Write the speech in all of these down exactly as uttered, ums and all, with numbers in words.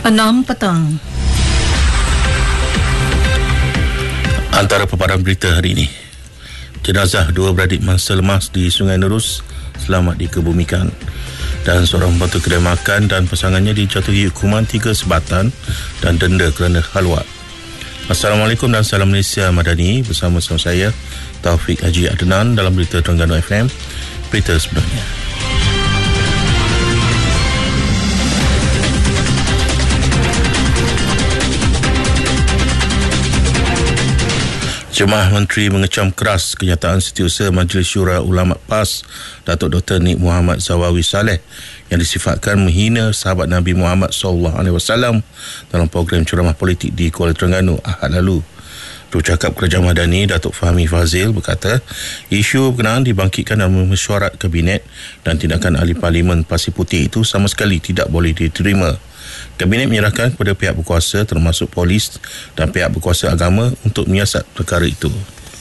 enam petang. Antara paparan berita hari ini, jenazah dua beradik mangsa lemas di Sungai Nerus selamat dikebumikan, dan seorang pembantu kedai makan dan pasangannya dijatuhi hukuman tiga sebatan dan denda kerana halwat. Assalamualaikum dan salam Malaysia Madani, bersama-sama saya Taufik Haji Adnan dalam berita Terengganu F M. Berita sebenarnya. Jemaah Menteri mengecam keras kenyataan Setiausaha Majlis Syura Ulama PAS Datuk Doktor Nik Muhammad Zawawi Saleh yang disifatkan menghina sahabat Nabi Muhammad sallallahu alaihi wasallam dalam program ceramah politik di Kuala Terengganu Ahad lalu. Jurucakap Kerajaan Madani Datuk Fahmi Fazil berkata, isu berkenaan dibangkitkan dalam mesyuarat Kabinet dan tindakan ahli Parlimen Pasir Putih itu sama sekali tidak boleh diterima. Kabinet menyerahkan kepada pihak berkuasa termasuk polis dan pihak berkuasa agama untuk menyiasat perkara itu.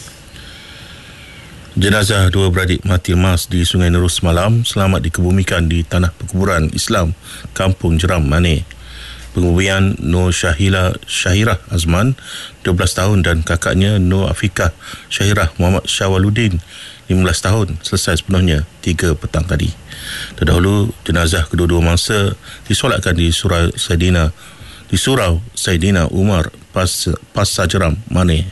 Jenazah dua beradik mati lemas di Sungai Nerus semalam selamat dikebumikan di Tanah Perkuburan Islam Kampung Jeram, Mane. Penguburan Nur Syahila Syahirah Azman, dua belas tahun, dan kakaknya Nur Afikah Syahirah Muhammad Syawaludin, lima belas tahun, selesai sepenuhnya tiga petang tadi. Terdahulu, jenazah kedua-dua mangsa disolatkan di Surau Saidina, di Surau Saidina Umar, Pas, Pasar Jeram, Mane.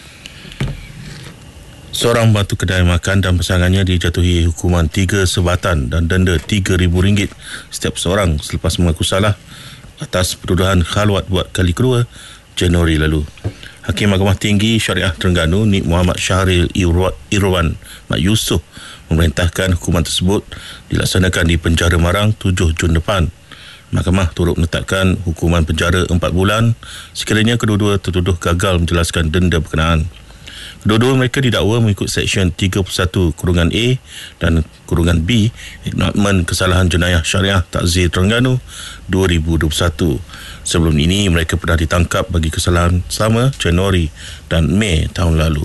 Seorang pembantu kedai makan dan pasangannya dijatuhi hukuman tiga sebatan dan denda tiga ribu ringgit setiap seorang selepas mengaku salah atas pertuduhan khalwat buat kali kedua Januari lalu. Hakim Mahkamah Tinggi Syariah Terengganu Nik Muhammad Syahril Irwan Mat Yusof memerintahkan hukuman tersebut dilaksanakan di penjara Marang tujuh Jun depan. Mahkamah turut menetapkan hukuman penjara empat bulan sekiranya kedua-dua tertuduh gagal menjelaskan denda berkenaan. Kedua-dua mereka didakwa mengikut Seksyen tiga puluh satu kurungan A dan kurungan B Enakmen Kesalahan Jenayah Syariah Takzir Terengganu dua ribu dua puluh satu. Sebelum ini mereka pernah ditangkap bagi kesalahan sama Januari dan Mei tahun lalu.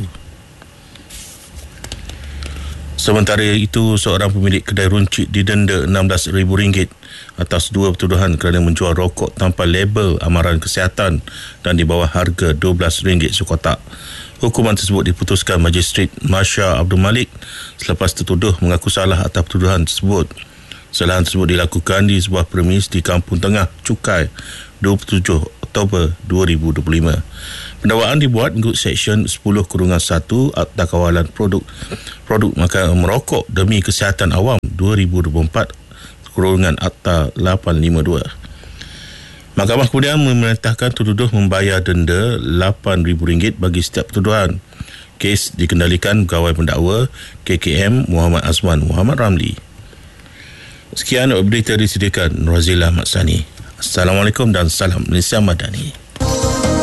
Sementara itu, seorang pemilik kedai runcit didenda enam belas ribu ringgit atas dua pertuduhan kerana menjual rokok tanpa label amaran kesihatan dan di bawah harga dua belas ringgit sekotak. Hukuman tersebut diputuskan Magistrat Masya Abdul Malik selepas tertuduh mengaku salah atas pertuduhan tersebut. Kesalahan tersebut dilakukan di sebuah premis di Kampung Tengah Cukai dua puluh tujuh Oktober dua ribu dua puluh lima. Pendakwaan dibuat mengikut Seksyen sepuluh kurungan satu Akta Kawalan Produk Produk Makanan Merokok demi Kesihatan Awam dua ribu dua puluh empat kurungan Akta lapan lima dua. Mahkamah kemudian memerintahkan tertuduh membayar denda lapan ribu ringgit bagi setiap pertuduhan. Kes dikendalikan pegawai pendakwa K K M Muhammad Azman Muhammad Ramli. Sekian berita disediakan Nur Azila Mat Sani. Assalamualaikum dan salam Malaysia Madani.